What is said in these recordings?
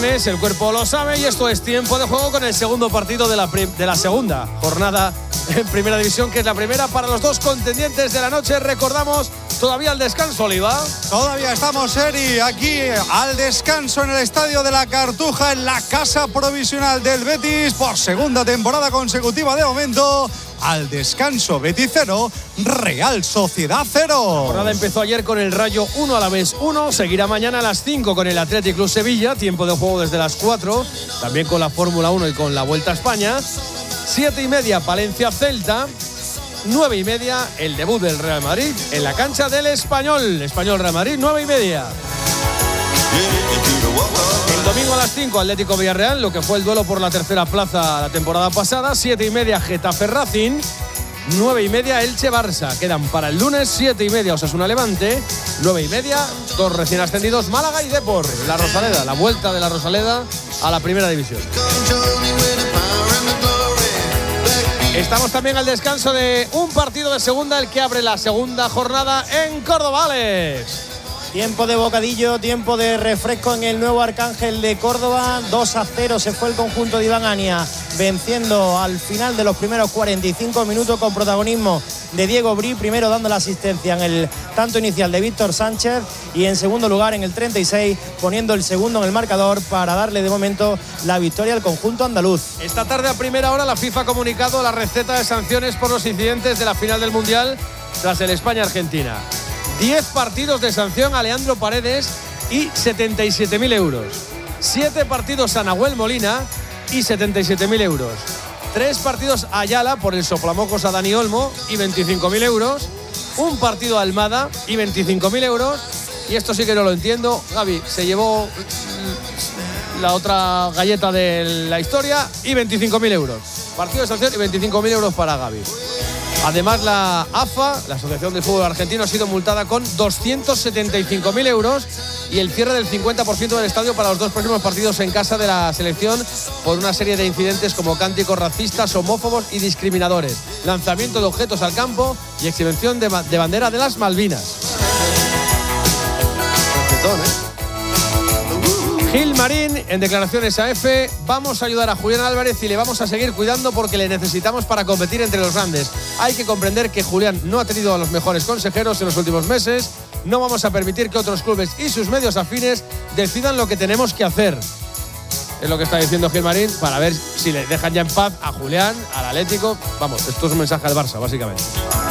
viernes, el cuerpo lo sabe y esto es tiempo de juego con el segundo partido de la segunda jornada en Primera División, que es la primera para los dos contendientes de la noche. Recordamos, todavía al descanso, Oliva. Todavía estamos, Eri, aquí al descanso en el Estadio de la Cartuja, en la casa provisional del Betis, por segunda temporada consecutiva de momento. Al descanso, Betis 0, Real Sociedad 0. La jornada empezó ayer con el Rayo 1, Alavés 1. Seguirá mañana a las 5 con el Athletic Club Sevilla. Tiempo de juego desde las 4. También con la Fórmula 1 y con la Vuelta a España. 7:30, Palencia Celta. 9:30, el debut del Real Madrid en la cancha del Español. Español Real Madrid, 9:30. El domingo a las 5, Atlético Villarreal, lo que fue el duelo por la tercera plaza la temporada pasada. 7:30, Getafe Racing. 9:30, Elche Barça. Quedan para el lunes 7:30, Osasuna Levante. 9:30, dos recién ascendidos, Málaga y Depor. La Rosaleda, la vuelta de la Rosaleda a la Primera División. Estamos también al descanso de un partido de segunda, el que abre la segunda jornada en Córdoba, Alex. Tiempo de bocadillo, tiempo de refresco en el nuevo Arcángel de Córdoba. 2-0 se fue el conjunto de Iván Ania, venciendo al final de los primeros 45 minutos con protagonismo de Diego Bri, primero dando la asistencia en el tanto inicial de Víctor Sánchez y en segundo lugar en el 36 poniendo el segundo en el marcador para darle de momento la victoria al conjunto andaluz. Esta tarde a primera hora la FIFA ha comunicado la receta de sanciones por los incidentes de la final del Mundial tras el España-Argentina. 10 partidos de sanción a Leandro Paredes y 77.000 euros. 7 partidos a Nahuel Molina y 77.000 euros. 3 partidos a Ayala por el soplamocos a Dani Olmo y 25.000 euros. Un partido a Almada y 25.000 euros. Y esto sí que no lo entiendo. Gavi se llevó la otra galleta de la historia y 25.000 euros. Partido de sanción y 25.000 euros para Gavi. Además, la AFA, la Asociación de Fútbol Argentino, ha sido multada con 275.000 euros y el cierre del 50% del estadio para los dos próximos partidos en casa de la selección por una serie de incidentes como cánticos racistas, homófobos y discriminadores, lanzamiento de objetos al campo y exhibición de bandera de las Malvinas. Gil Marín, en declaraciones a EFE, vamos a ayudar a Julián Álvarez y le vamos a seguir cuidando porque le necesitamos para competir entre los grandes. Hay que comprender que Julián no ha tenido a los mejores consejeros en los últimos meses. No vamos a permitir que otros clubes y sus medios afines decidan lo que tenemos que hacer. Es lo que está diciendo Gil Marín para ver si le dejan ya en paz a Julián, al Atlético. Vamos, esto es un mensaje al Barça, básicamente.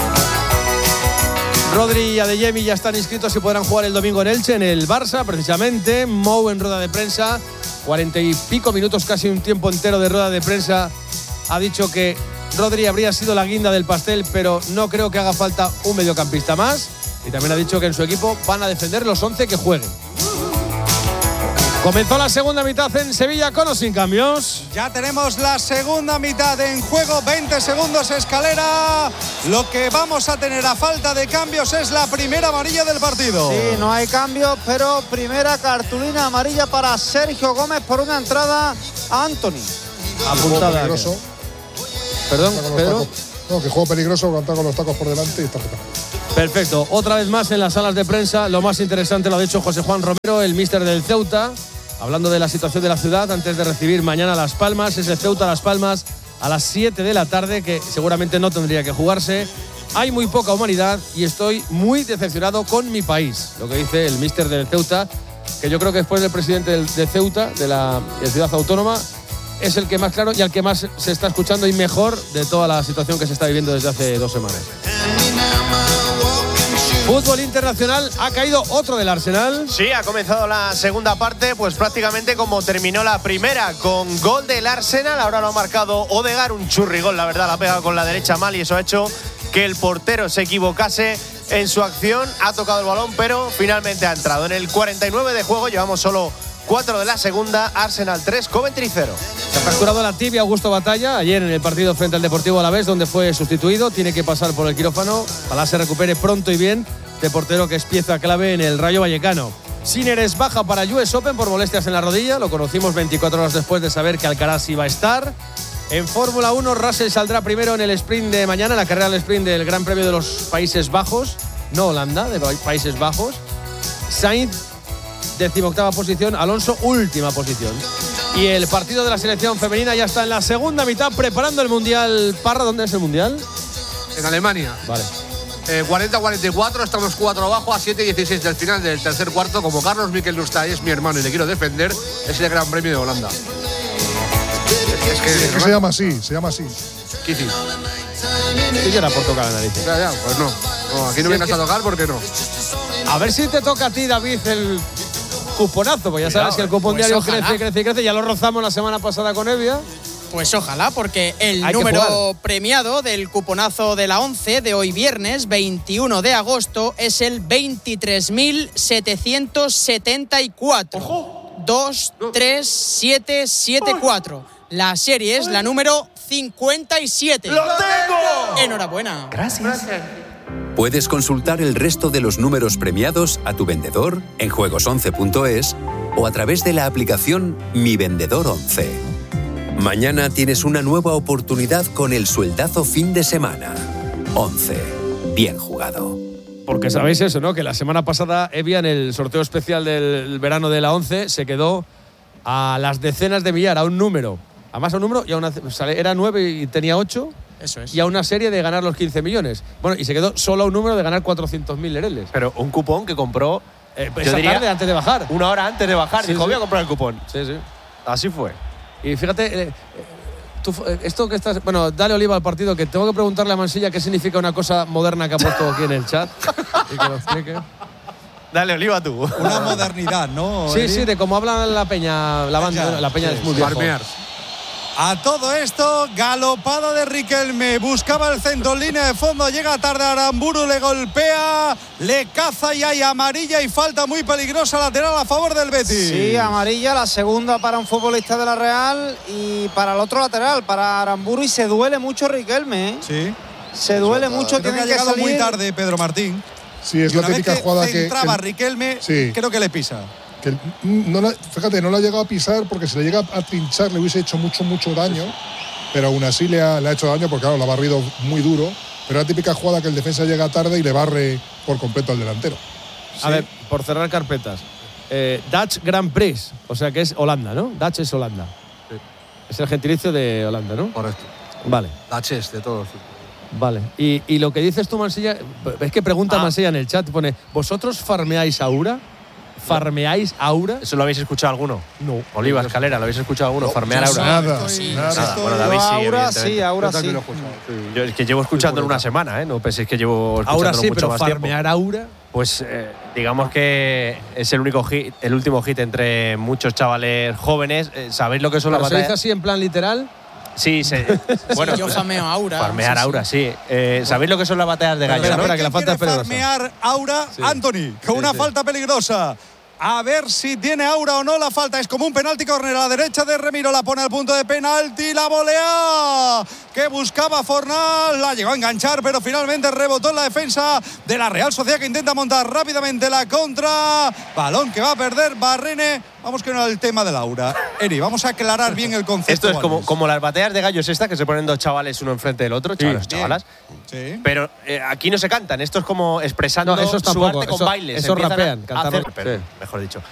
Rodri y Adeyemi ya están inscritos y podrán jugar el domingo en Elche, en el Barça, precisamente. Mou en rueda de prensa, 40 y pico minutos, casi un tiempo entero de rueda de prensa. Ha dicho que Rodri habría sido la guinda del pastel, pero no creo que haga falta un mediocampista más. Y también ha dicho que en su equipo van a defender los 11 que jueguen. Comenzó la segunda mitad en Sevilla con o sin cambios. Ya tenemos la segunda mitad en juego, 20 segundos escalera. Lo que vamos a tener a falta de cambios es la primera amarilla del partido. Sí, no hay cambios, pero primera cartulina amarilla para Sergio Gómez por una entrada a Anthony. Apuntada. Peligroso. Perdón, Pedro. No, que juego peligroso, aguantar con los tacos por delante y está petado. Perfecto. Otra vez más en las salas de prensa. Lo más interesante lo ha dicho José Juan Romero, el míster del Ceuta, hablando de la situación de la ciudad antes de recibir mañana Las Palmas. Es el Ceuta Las Palmas a las 7 de la tarde, que seguramente no tendría que jugarse. Hay muy poca humanidad y estoy muy decepcionado con mi país. Lo que dice el míster del Ceuta, que yo creo que después del presidente de Ceuta, de la ciudad autónoma, es el que más claro y al que más se está escuchando y mejor de toda la situación que se está viviendo desde hace 2 semanas. Fútbol internacional, ha caído otro del Arsenal. Sí, ha comenzado la segunda parte, pues prácticamente como terminó la primera, con gol del Arsenal. Ahora lo ha marcado Odegaard, un churrigol, la verdad, la ha pegado con la derecha mal y eso ha hecho que el portero se equivocase en su acción. Ha tocado el balón, pero finalmente ha entrado. En el 49 de juego, llevamos solo 4 de la segunda, Arsenal 3, Coventry 0. Se ha fracturado la tibia Augusto Batalla ayer en el partido frente al Deportivo Alavés, donde fue sustituido. Tiene que pasar por el quirófano. Ojalá se recupere pronto y bien este portero, que es pieza clave en el Rayo Vallecano. Sinner es baja para US Open por molestias en la rodilla. Lo conocimos 24 horas después de saber que Alcaraz iba a estar. En Fórmula 1, Russell saldrá primero en el sprint de mañana, la carrera del sprint del Gran Premio de los Países Bajos. No Holanda, de Países Bajos. Sainz 18ª posición, Alonso última posición. Y el partido de la selección femenina ya está en la segunda mitad preparando el Mundial. Parra, ¿dónde es el Mundial? En Alemania. Vale. 40-44, estamos 4 abajo, a 7-16 del final del tercer cuarto. Como Carlos Miquel no está ahí, es mi hermano y le quiero defender, es el Gran Premio de Holanda. Es que se llama así. Kiki. Sí que era por tocar la nariz. Ya, pues no. Aquí no vienes a tocar porque no. A ver si te toca a ti, David, el cuponazo. Pues ya sabes que el cupón pues diario ojalá. crece. Ya lo rozamos la semana pasada con Evia. Pues ojalá, porque el Hay que número jugar. premiado del cuponazo de la 11 de hoy viernes, 21 de agosto, es el 23.774. ¡Ojo! 23774. La serie es la número 57. ¡Lo tengo! Enhorabuena. Gracias. Puedes consultar el resto de los números premiados a tu vendedor en juegos11.es o a través de la aplicación Mi Vendedor 11. Mañana tienes una nueva oportunidad con el sueldazo fin de semana. 11. Bien jugado. Porque sabéis eso, ¿no? Que la semana pasada Evia en el sorteo especial del verano de la 11 se quedó a las decenas de millar, a un número. Además a un número, y a una, era 9 y tenía 8. Eso es. Y a una serie de ganar los 15 millones. Bueno, y se quedó solo a un número de ganar 400.000 lereles. Pero un cupón que compró Esa tarde antes de bajar. una hora antes de bajar. Sí, Dijo, sí. voy a comprar el cupón. Sí, sí. Así fue. Y fíjate, esto que estás… Bueno, dale oliva al partido, que tengo que preguntarle a Mansilla qué significa una cosa moderna que ha puesto aquí en el chat. Y que lo explique. Dale, oliva tú. Una modernidad, ¿no? Sí, Eri? sí, de cómo hablan la peña, la banda, la peña es muy viejo. Farmear. A todo esto, galopada de Riquelme, buscaba el centro en línea de fondo, llega tarde Aramburu, le golpea, le caza y hay amarilla y falta muy peligrosa lateral a favor del Betis. Sí, amarilla, la segunda para un futbolista de la Real y para el otro lateral, para Aramburu, y se duele mucho Riquelme, ¿eh? Sí. Se duele mucho, Creo que tiene ha que llegado salir muy tarde Pedro Martín. Sí, es Y la una vez típica jugada que centraba Riquelme, Sí. creo que le pisa. que fíjate, no la ha llegado a pisar porque si le llega a trinchar le hubiese hecho mucho daño, pero aún así le ha hecho daño porque claro, la ha barrido muy duro. Pero es la típica jugada que el defensa llega tarde y le barre por completo al delantero. A ver, por cerrar carpetas. Dutch Grand Prix, o sea que es Holanda, ¿no? Dutch es Holanda. Sí. Es el gentilicio de Holanda, ¿no? Correcto. Vale. Daches de todos. Vale. Y lo que dices tú, Mansilla, es que pregunta Mansilla en el chat, pone, ¿vosotros farmeáis aura? ¿Farmeáis aura? ¿Eso lo habéis escuchado alguno? No. Oliva, Escalera, ¿lo habéis escuchado alguno? Farmear aura. Nada. Bueno, David sí, Aura sí, evidentemente. Aura Yo también sí. lo he escuchado. Yo es que llevo escuchándolo una semana, ¿eh? No penséis que llevo escuchándolo Ahora sí, mucho pero más tiempo. farmear aura… Pues digamos que es el único hit, el último hit entre muchos chavales jóvenes. ¿Sabéis lo que son las ¿Pero se dice batallas? así en plan literal? Sí, bueno, yo farmeo aura. farmear sí, aura, sí. ¿Sabéis lo que son las batallas de gallos, Espera, no? que la falta es quiere peligrosa. farmear aura, Sí. Anthony, con una sí. falta peligrosa. A ver si tiene aura o no. La falta es como un penalti, córner a la derecha de Remiro. La pone al punto de penalti. La volea que buscaba Fornal. La llegó a enganchar, pero finalmente rebotó en la defensa de la Real Sociedad, que intenta montar rápidamente la contra. Balón que va a perder Barrene. Vamos con el tema del aura. Eri, vamos a aclarar bien el concepto. Esto es como las batallas de gallos estas, que se ponen dos chavales uno enfrente del otro, Bien. chavalas. Sí. Pero aquí no se cantan, esto es como expresando No, eso su tampoco, arte con eso- bailes. eso Empiezan rapean, a cantar hacer- rap, pero, sí. mejor dicho.